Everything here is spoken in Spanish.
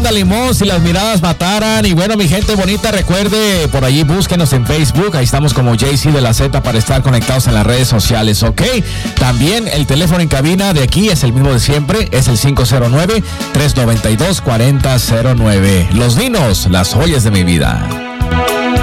Onda Limón, si las miradas mataran. Y bueno, mi gente bonita, recuerde, por allí búsquenos en Facebook. Ahí estamos como JC de la Z para estar conectados en las redes sociales, ¿ok? También el teléfono en cabina de aquí es el mismo de siempre, es el 509-392-4009. Los Dinos, las joyas de mi vida.